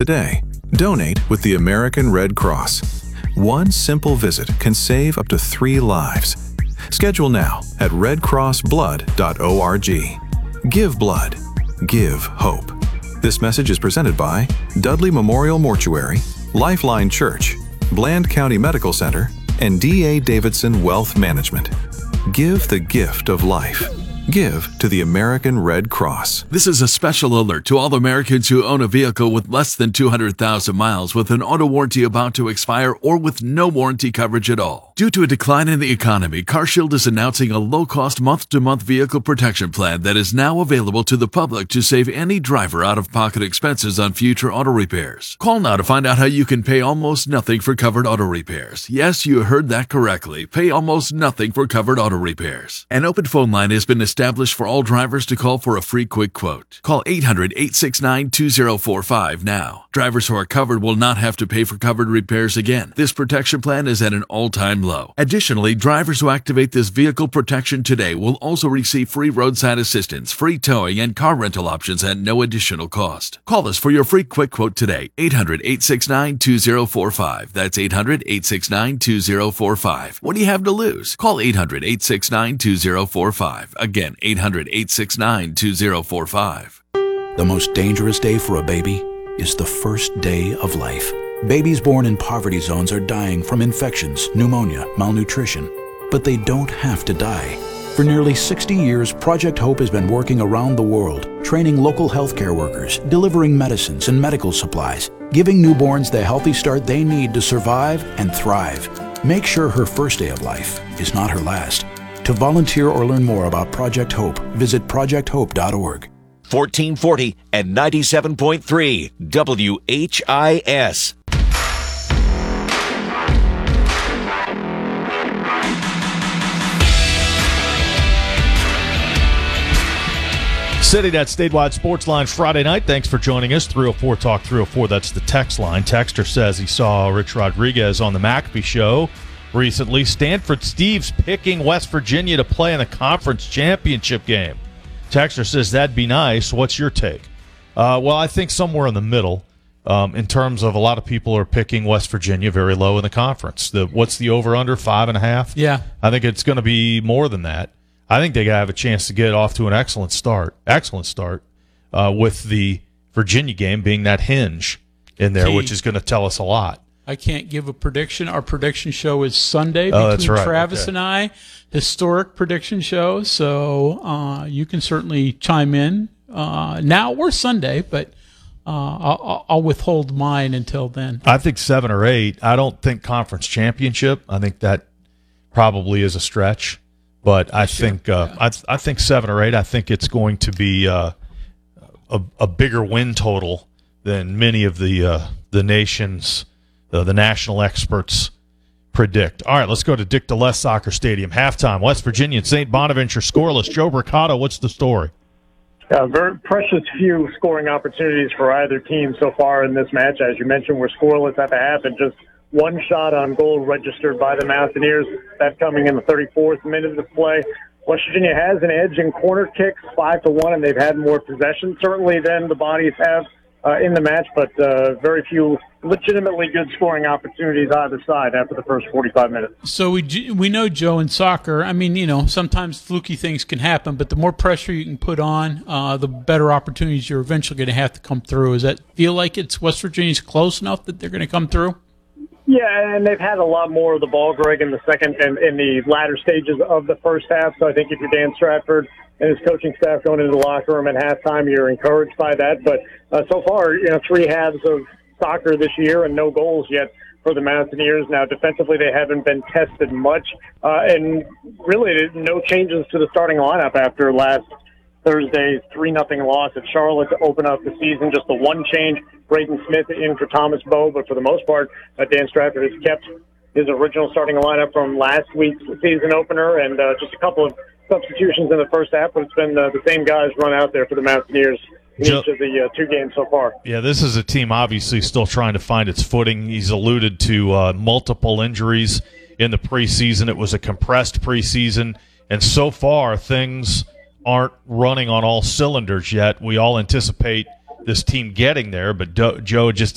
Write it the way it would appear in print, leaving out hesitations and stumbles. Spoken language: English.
today. Donate with the American Red Cross. One simple visit can save up to 3 lives. Schedule now at redcrossblood.org. Give blood. Give hope. This message is presented by Dudley Memorial Mortuary, Lifeline Church, Bland County Medical Center, and D.A. Davidson Wealth Management. Give the gift of life. Give to the American Red Cross. This is a special alert to all Americans who own a vehicle with less than 200,000 miles with an auto warranty about to expire or with no warranty coverage at all. Due to a decline in the economy, CarShield is announcing a low-cost month-to-month vehicle protection plan that is now available to the public to save any driver out-of-pocket expenses on future auto repairs. Call now to find out how you can pay almost nothing for covered auto repairs. Yes, you heard that correctly. Pay almost nothing for covered auto repairs. An open phone line has been established for all drivers to call for a free quick quote. Call 800-869-2045 now. Drivers who are covered will not have to pay for covered repairs again. This protection plan is at an all-time low. Additionally, drivers who activate this vehicle protection today will also receive free roadside assistance, free towing, and car rental options at no additional cost. Call us for your free quick quote today. 800-869-2045. That's 800-869-2045. What do you have to lose? Call 800-869-2045. Again, 800-869-2045. The most dangerous day for a baby is the first day of life. Babies born in poverty zones are dying from infections, pneumonia, malnutrition. But they don't have to die. For nearly 60 years, Project Hope has been working around the world, training local healthcare workers, delivering medicines and medical supplies, giving newborns the healthy start they need to survive and thrive. Make sure her first day of life is not her last. To volunteer or learn more about Project Hope, visit projecthope.org. 1440 and 97.3 WHIS. Sitting at Statewide Sports Line Friday night. Thanks for joining us. 304 Talk 304. That's the text line. Texter says he saw Rich Rodriguez on the McAfee show recently. Stanford Steve's picking West Virginia to play in the conference championship game. Texter says that'd be nice. What's your take? Well, I think somewhere in the middle. In terms of a lot of people are picking West Virginia very low in the conference. What's the over/under? 5.5. Yeah, I think it's going to be more than that. I think they have a chance to get off to an excellent start, with the Virginia game being that hinge in there, which is going to tell us a lot. I can't give a prediction. Our prediction show is Sunday between Travis and I. Historic prediction show, so you can certainly chime in now or Sunday, but I'll withhold mine until then. I think 7 or 8. I don't think conference championship. I think that probably is a stretch. But I think I think 7 or 8. I think it's going to be a bigger win total than many of the nation's the national experts predict. All right, let's go to Dick DeLess Soccer Stadium. Halftime, West Virginia and St. Bonaventure scoreless. Joe Mercado, what's the story? Very precious few scoring opportunities for either team so far in this match. As you mentioned, we're scoreless at the half and just one shot on goal registered by the Mountaineers. That coming in the 34th minute of play. West Virginia has an edge in corner kicks, 5-1, and they've had more possession certainly than the Bodies have in the match, but very few legitimately good scoring opportunities either side after the first 45 minutes. So we know, Joe, in soccer, I mean, sometimes fluky things can happen, but the more pressure you can put on, the better opportunities you're eventually going to have to come through. Does that feel like it's West Virginia's close enough that they're going to come through? Yeah, and they've had a lot more of the ball, Greg, in the second and in the latter stages of the first half. So I think if you're Dan Stratford and his coaching staff going into the locker room at halftime, you're encouraged by that. But so far, 3 halves of soccer this year and no goals yet for the Mountaineers. Now, defensively, they haven't been tested much. And really, no changes to the starting lineup after last Thursday's 3-0 loss at Charlotte to open up the season. Just the one change, Braden Smith in for Thomas Bowe, but for the most part, Dan Stratford has kept his original starting lineup from last week's season opener, and just a couple of substitutions in the first half, but it's been the same guys run out there for the Mountaineers in each of the 2 games so far. Yeah, this is a team obviously still trying to find its footing. He's alluded to multiple injuries in the preseason. It was a compressed preseason, and so far things aren't running on all cylinders yet. We all anticipate this team getting there, but Joe, just